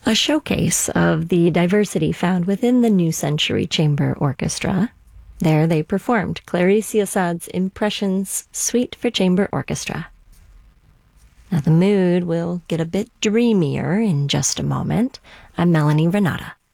a showcase of the diversity found within the New Century Chamber Orchestra. There they performed Clarice Assad's Impressions Suite for Chamber Orchestra. Now the mood will get a bit dreamier in just a moment. I'm Melanie Renata.